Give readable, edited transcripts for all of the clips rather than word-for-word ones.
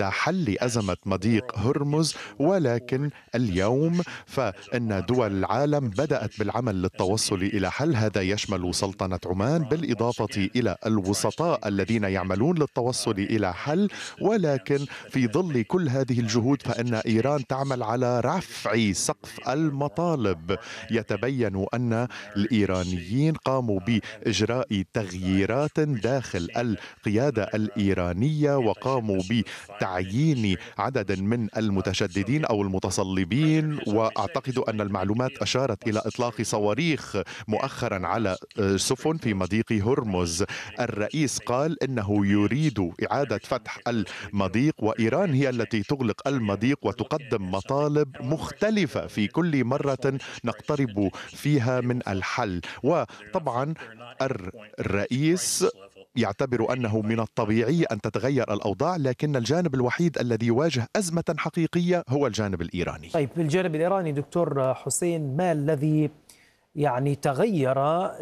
بعد حل أزمة مضيق هرمز، ولكن اليوم فإن دول العالم بدأت بالعمل للتوصل إلى حل. هذا يشمل سلطنة عمان بالإضافة إلى الوسطاء الذين يعملون للتوصل إلى حل. ولكن في ظل كل هذه الجهود فإن إيران تعمل على رفع سقف المطالب. يتبين أن الإيرانيين قاموا بإجراء تغييرات داخل القيادة الإيرانية، وقاموا بتعيين عدد من المتشددين أو المتصلبين، وأعتقد أن المعلومات أشارت إلى إطلاق صواريخ مؤخرا على سفن في مضيق هرمز. الرئيس قال إنه يريد إعادة فتح المضيق، وإيران هي التي تغلق المضيق وتقدم مطالب مختلفة في كل مرة نقترب فيها من الحل. وطبعا الرئيس يعتبر أنه من الطبيعي أن تتغير الأوضاع، لكن الجانب الوحيد الذي يواجه أزمة حقيقية هو الجانب الإيراني. طيب، بالجانب الإيراني دكتور حسين، ما الذي تغير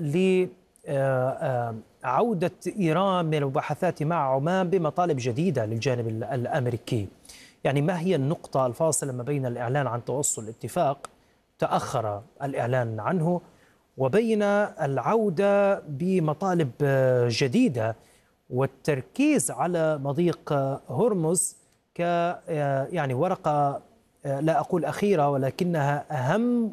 لعودة إيران من المباحثات مع عمان بمطالب جديدة للجانب الأمريكي؟ يعني ما هي النقطة الفاصلة ما بين الإعلان عن توصل اتفاق تأخر الإعلان عنه وبين العودة بمطالب جديدة والتركيز على مضيق هرمز ك ورقة لا أقول أخيرة ولكنها أهم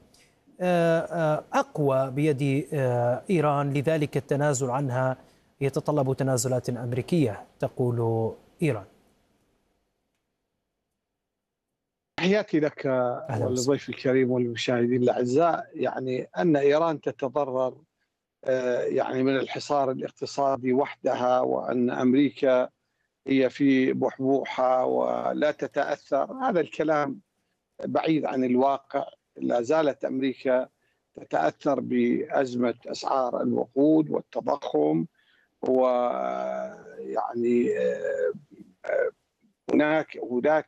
وأقوى بيد إيران، لذلك التنازل عنها يتطلب تنازلات أمريكية تقول إيران؟ تحياتي لك ولضيف الكريم والمشاهدين الأعزاء. يعني أن إيران تتضرر من الحصار الاقتصادي وحدها، وأن أمريكا هي في بحبوحة ولا تتأثر، هذا الكلام بعيد عن الواقع. لا زالت أمريكا تتأثر بأزمة أسعار الوقود والتضخم، ويعني هناك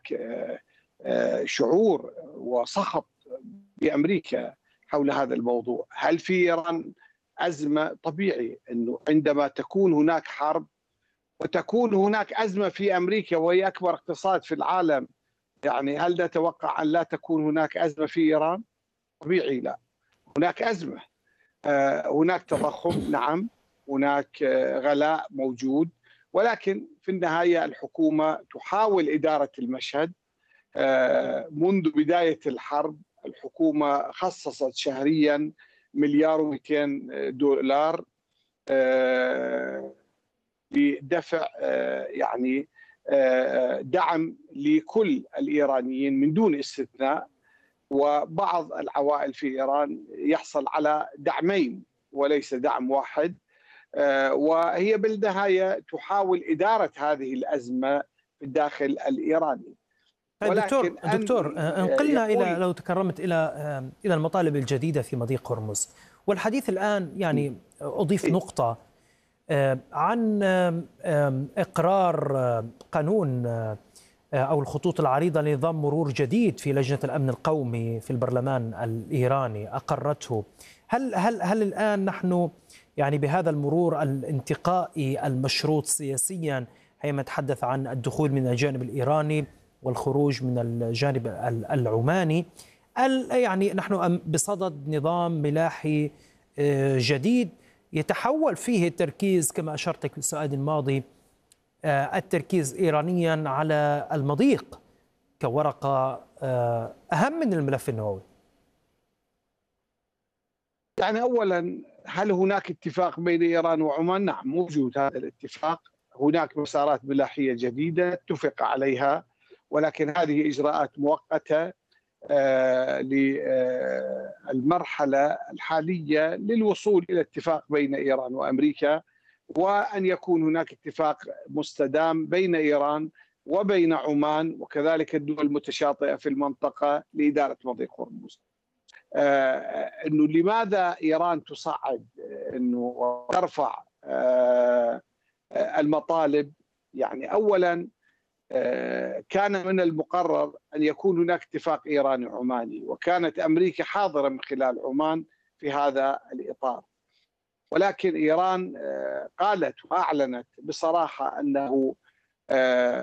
شعور وسخط بأمريكا حول هذا الموضوع. هل في إيران أزمة؟ طبيعي أنه عندما تكون هناك حرب وتكون هناك أزمة في أمريكا وهي أكبر اقتصاد في العالم، يعني هل نتوقع أن لا تكون هناك أزمة في إيران؟ طبيعي لا، هناك أزمة. هناك تضخم، نعم، هناك غلاء موجود، ولكن في النهاية الحكومة تحاول إدارة المشهد. منذ بداية الحرب الحكومة خصصت شهريا $1,200,000 لدفع دعم لكل الإيرانيين من دون استثناء. وبعض العوائل في إيران يحصل على دعمين وليس دعم واحد، وهي بالنهاية تحاول إدارة هذه الأزمة في الداخل الإيراني. طيب دكتور انقلنا إلى، لو تكرمت، إلى المطالب الجديدة في مضيق هرمز. والحديث الآن أضيف نقطة عن إقرار قانون أو الخطوط العريضة لنظام مرور جديد في لجنة الأمن القومي في البرلمان الإيراني أقرته. هل الآن نحن بهذا المرور الانتقائي المشروط سياسيا حينما نتحدث عن الدخول من الجانب الإيراني والخروج من الجانب العماني، نحن بصدد نظام ملاحي جديد يتحول فيه التركيز كما أشرت في السؤال الماضي، التركيز إيرانيا على المضيق كورقة أهم من الملف النووي؟ أولا، هل هناك اتفاق بين إيران وعمان؟ نعم، موجود هذا الاتفاق. هناك مسارات ملاحية جديدة اتفق عليها، ولكن هذه إجراءات مؤقتة للمرحلة الحالية للوصول إلى اتفاق بين إيران وأمريكا، وأن يكون هناك اتفاق مستدام بين إيران وبين عمان وكذلك الدول المتشاطئة في المنطقة لإدارة مضيق هرمز. أنه لماذا إيران تصعد أنه ترفع المطالب؟ أولا كان من المقرر أن يكون هناك اتفاق إيراني عماني، وكانت أمريكا حاضرة من خلال عمان في هذا الإطار، ولكن إيران قالت وأعلنت بصراحة أنه